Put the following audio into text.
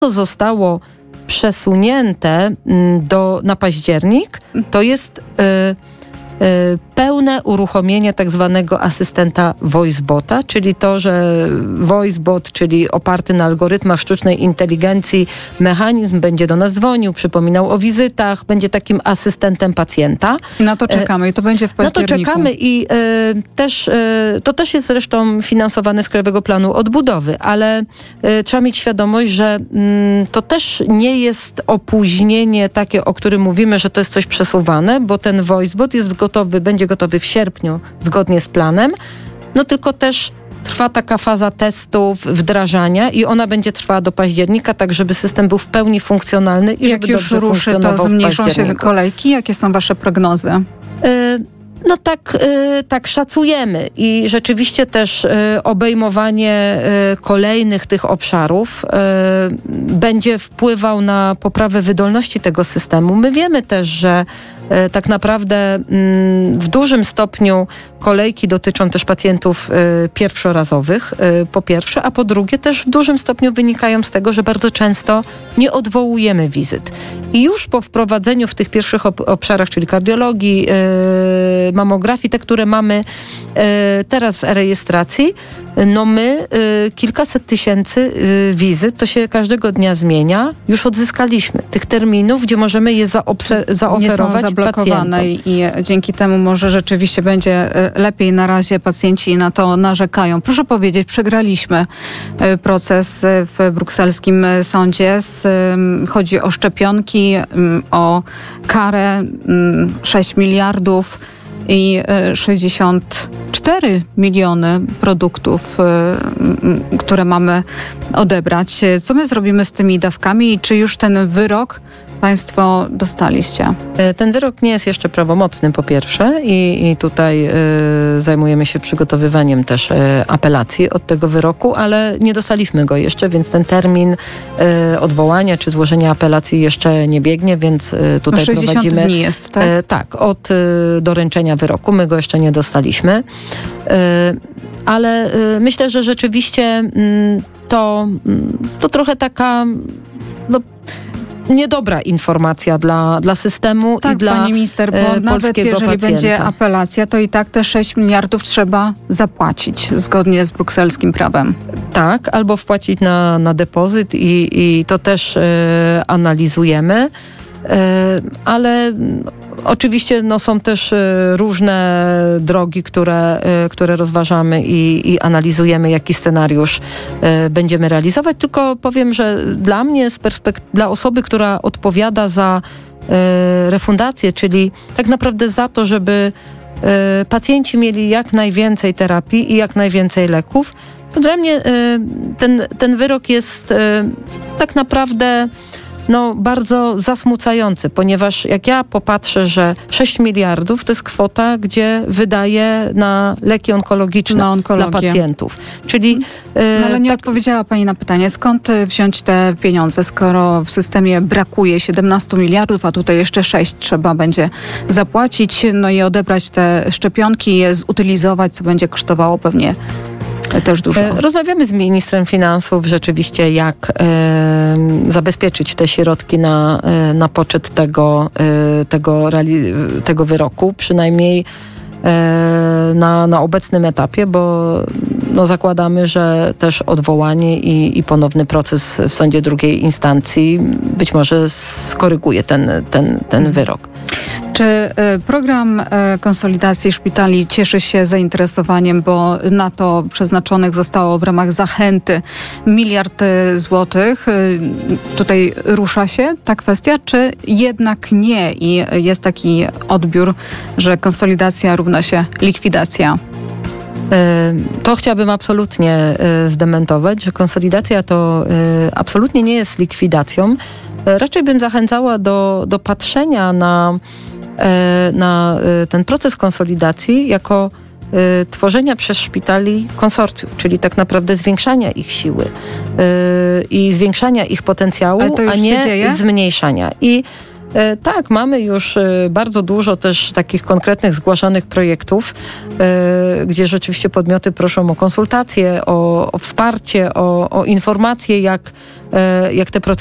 co zostało przesunięte na październik, to jest pełne uruchomienie tak zwanego asystenta VoiceBota, czyli to, że VoiceBot, czyli oparty na algorytmach sztucznej inteligencji mechanizm będzie do nas dzwonił, przypominał o wizytach, będzie takim asystentem pacjenta. I na to czekamy i to będzie w październiku. Na to czekamy i to też jest zresztą finansowane z Krajowego Planu Odbudowy, ale trzeba mieć świadomość, że to też nie jest opóźnienie takie, o którym mówimy, że to jest coś przesuwane, bo ten VoiceBot jest gotowy, będzie gotowy w sierpniu zgodnie z planem, no tylko też trwa taka faza testów, wdrażania i ona będzie trwała do października, tak żeby system był w pełni funkcjonalny i żeby dobrze funkcjonował. Jak już ruszy, to zmniejszą się kolejki? Jakie są wasze prognozy? No tak szacujemy i rzeczywiście też obejmowanie kolejnych tych obszarów będzie wpływał na poprawę wydolności tego systemu. My wiemy też, że tak naprawdę w dużym stopniu kolejki dotyczą też pacjentów pierwszorazowych, po pierwsze, a po drugie też w dużym stopniu wynikają z tego, że bardzo często nie odwołujemy wizyt. I już po wprowadzeniu w tych pierwszych obszarach, czyli kardiologii, mamografii, te, które mamy teraz w e-rejestracji, no my kilkaset tysięcy wizyt, to się każdego dnia zmienia, już odzyskaliśmy tych terminów, gdzie możemy je zaoferować nie są zablokowane pacjentom. I dzięki temu może rzeczywiście będzie lepiej. Na razie pacjenci na to narzekają. Proszę powiedzieć, przegraliśmy proces w brukselskim sądzie. Chodzi o szczepionki, o karę 6 miliardów i 64 miliony produktów, które mamy odebrać. Co my zrobimy z tymi dawkami i czy już ten wyrok państwo dostaliście? Ten wyrok nie jest jeszcze prawomocny, po pierwsze, i tutaj zajmujemy się przygotowywaniem też apelacji od tego wyroku, ale nie dostaliśmy go jeszcze, więc ten termin odwołania czy złożenia apelacji jeszcze nie biegnie, więc tutaj 60 prowadzimy... dni jest, tak? Tak, od doręczenia wyroku. My go jeszcze nie dostaliśmy. Ale myślę, że rzeczywiście to trochę taka... niedobra informacja dla systemu tak, i dla pani minister, bo nawet jeżeli pacjenta. będzie apelacja, to i tak te 6 miliardów trzeba zapłacić zgodnie z brukselskim prawem. Tak, albo wpłacić na depozyt i to też analizujemy. Ale oczywiście są też różne drogi, które rozważamy i analizujemy, jaki scenariusz będziemy realizować. Tylko powiem, że dla mnie, dla osoby, która odpowiada za refundację, czyli tak naprawdę za to, żeby pacjenci mieli jak najwięcej terapii i jak najwięcej leków, to dla mnie ten wyrok jest tak naprawdę bardzo zasmucający, ponieważ jak ja popatrzę, że 6 miliardów to jest kwota, gdzie wydaje na leki onkologiczne dla pacjentów. Czyli ale nie odpowiedziała pani na pytanie, skąd wziąć te pieniądze, skoro w systemie brakuje 17 miliardów, a tutaj jeszcze 6 trzeba będzie zapłacić, i odebrać te szczepionki, je zutylizować, co będzie kosztowało pewnie też dużo. Rozmawiamy z ministrem finansów rzeczywiście, jak zabezpieczyć te środki na poczet tego wyroku, przynajmniej na obecnym etapie, bo zakładamy, że też odwołanie i ponowny proces w sądzie drugiej instancji być może skoryguje ten wyrok. Czy program konsolidacji szpitali cieszy się zainteresowaniem, bo na to przeznaczonych zostało w ramach zachęty 1 miliard złotych? Tutaj rusza się ta kwestia, czy jednak nie i jest taki odbiór, że konsolidacja równa się likwidacja? To chciałabym absolutnie zdementować, że konsolidacja to absolutnie nie jest likwidacją. Raczej bym zachęcała do patrzenia na ten proces konsolidacji jako tworzenia przez szpitali konsorcjów, czyli tak naprawdę zwiększania ich siły i zwiększania ich potencjału, a nie zmniejszania. I Tak, mamy już bardzo dużo też takich konkretnych zgłaszanych projektów, gdzie rzeczywiście podmioty proszą o konsultacje, o wsparcie, o informacje, jak te procesy